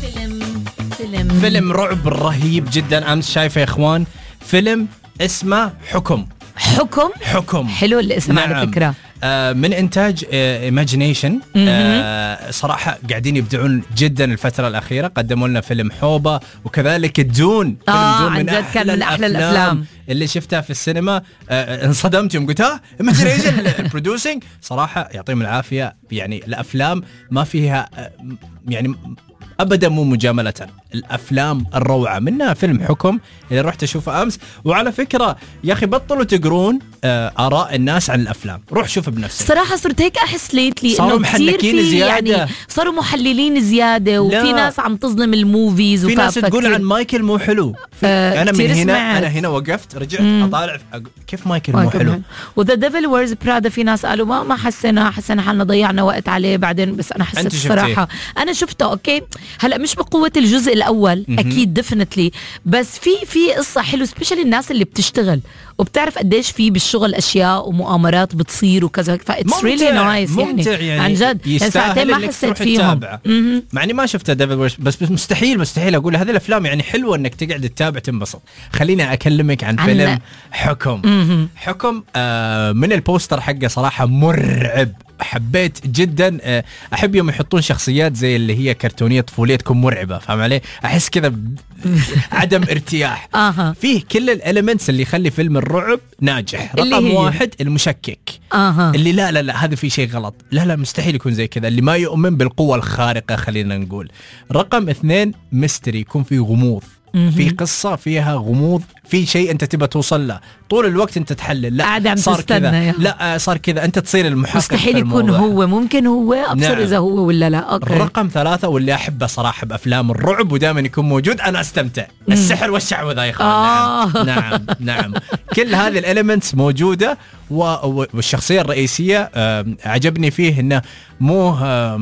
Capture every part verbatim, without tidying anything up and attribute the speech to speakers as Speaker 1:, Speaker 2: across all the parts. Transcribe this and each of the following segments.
Speaker 1: فيلم فيلم
Speaker 2: فيلم رعب رهيب جدا امس شايفه يا اخوان. فيلم اسمه حكم.
Speaker 1: حكم
Speaker 2: حكم
Speaker 1: حلو الاسم. نعم. على فكرة
Speaker 2: آه من إنتاج إيماجينيشن. آه صراحة قاعدين يبدعون جدا الفترة الأخيرة. قدموا لنا فيلم حوبة وكذلك الدون.
Speaker 1: آه
Speaker 2: فيلم
Speaker 1: عن جد كان من أحلى الأفلام
Speaker 2: اللي شفتها في السينما. آه انصدمت يوم قلت ها إيماجينيشن البرودوسينج. صراحة يعطيهم العافية. يعني الأفلام ما فيها آه يعني أبدا مو مجاملة. الأفلام الروعة منها فيلم حكم اللي رحت أشوفه أمس. وعلى فكرة يا أخي بطلوا تقرون آه آراء الناس عن الأفلام. روح شوف بنفسك.
Speaker 1: صراحة صرت هيك أحس ليتلي
Speaker 2: صاروا محنكين زيادة.
Speaker 1: يعني صاروا محللين زيادة. وفي ناس عم تظلم الموفيز.
Speaker 2: في ناس تقول عن مايكل مو حلو.
Speaker 1: آه
Speaker 2: أنا من هنا
Speaker 1: سمعت.
Speaker 2: أنا هنا وقفت رجعت مم. أطالع كيف مايكل مو حلو.
Speaker 1: وذا ديفل ويرز برادا في ناس قالوا ما ما حسنا حسنا حالنا ضيعنا وقت عليه بعدين. بس أنا حسيت الصراحة أنا شفته أوكي. هلأ مش بقوة الجزء الأول م-م. أكيد ديفنتلي. بس في في قصة حلو سبيشالي الناس اللي بتشتغل وبتعرف قديش في بالشغل أشياء ومؤامرات بتصير وكذا. فإتس ريلي نايس يعني.
Speaker 2: يعني
Speaker 1: عن جد يعني ساعتين ما حسيت فيهم.
Speaker 2: مع إني ما شفت ديفل بس, بس مستحيل مستحيل أقول هذه الأفلام يعني حلوة إنك تقعد تتابع تنبسط. خليني أكلمك عن, عن فيلم حكم. م-م. حكم آه من البوستر حقه صراحة مرعب. حبيت جدا. أحب يوم يحطون شخصيات زي اللي هي كرتونية طفولية تكون مرعبة. فاهم علي؟ أحس كذا عدم ارتياح.
Speaker 1: آه.
Speaker 2: فيه كل الاليمنتس اللي يخلي فيلم الرعب ناجح. رقم واحد المشكك.
Speaker 1: آه.
Speaker 2: اللي لا لا لا هذا في شيء غلط. لا لا مستحيل يكون زي كذا. اللي ما يؤمن بالقوة الخارقة خلينا نقول. رقم اثنين ميستري. يكون فيه غموض. في قصة فيها غموض. في شيء أنت تبى توصل له طول الوقت أنت تحلل. لا صار كذا. لا صار كذا. أنت تصير المحقق.
Speaker 1: مستحيل يكون هو. ممكن هو أبصر. نعم. إذا هو ولا لا. أوكي.
Speaker 2: رقم ثلاثة واللي أحبه صراحة بأفلام الرعب ودائما يكون موجود أنا أستمتع. مم. السحر والشعوذة يا أخوان.
Speaker 1: آه.
Speaker 2: نعم نعم نعم كل هذه الإليمنتس موجودة. والشخصية الرئيسية عجبني فيه إنه مو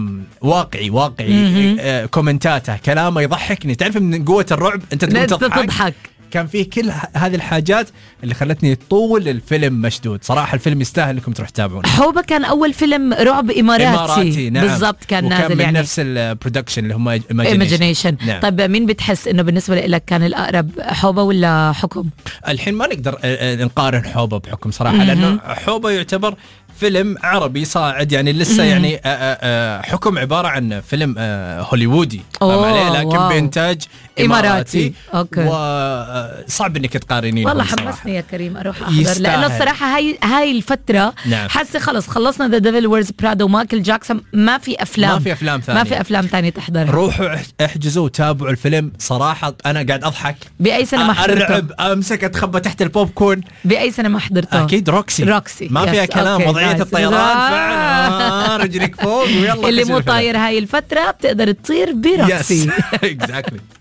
Speaker 2: واقعي واقعي. آه كومنتاته كلامه يضحكني. تعرف من قوة الرعب أنت تقوم تضحك.
Speaker 1: تضحك.
Speaker 2: كان فيه كل هذه الحاجات اللي خلتني طول الفيلم مشدود. صراحة الفيلم يستاهل انكم تروح تتابعون.
Speaker 1: حوبة كان اول فيلم رعب اماراتي,
Speaker 2: إماراتي نعم.
Speaker 1: بالضبط كان
Speaker 2: وكان
Speaker 1: نازل
Speaker 2: من
Speaker 1: يعني
Speaker 2: نفس البرودكشن اللي هم
Speaker 1: ايماجينيشن. نعم. طيب مين بتحس انه بالنسبة لك كان الاقرب حوبة ولا حكم؟
Speaker 2: الحين ما نقدر نقارن حوبة بحكم صراحة. م-م. لانه حوبة يعتبر فيلم عربي صاعد يعني لسه. م-م. يعني آآ آآ حكم عبارة عن فيلم هوليوودي عليه لكن واو. بإنتاج إماراتي.
Speaker 1: أوكي.
Speaker 2: وصعب إنك تقارنين.
Speaker 1: والله حمسني يا كريم أروح أحضر. لأنه الصراحة هاي هاي الفترة. نعم. حاسة خلص خلصنا ذا ديفل ويرز برادا ومايكل جاكسون. ما في أفلام
Speaker 2: ما في أفلام ثانية.
Speaker 1: ما في أفلام ثانية تحضرها.
Speaker 2: روحوا احجزوا وتابعوا الفيلم. صراحة أنا قاعد أضحك.
Speaker 1: بأي سنة ما حضرته؟
Speaker 2: أرعب أمسك أتخبى تحت البوب كورن.
Speaker 1: بأي سنة ما حضرته؟
Speaker 2: أكيد روكسي.
Speaker 1: روكسي
Speaker 2: ما فيها كلام. وضعية الطيران فعلا. رجلك فوق ويلا.
Speaker 1: اللي مو طاير هاي الفترة بتقدر تطير بروكسي.
Speaker 2: Exactly.